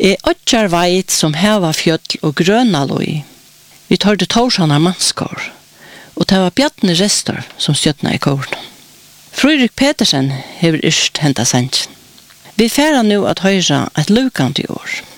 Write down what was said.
åttjar veit som heva fjöll og grøna loi. Vi tar det torsana mannskår, og det var bjadne rester som stjøtna i kåren. Fredrik Petersen hever yrst henta sendjen. Vi færa nu at høyra et lukant i år.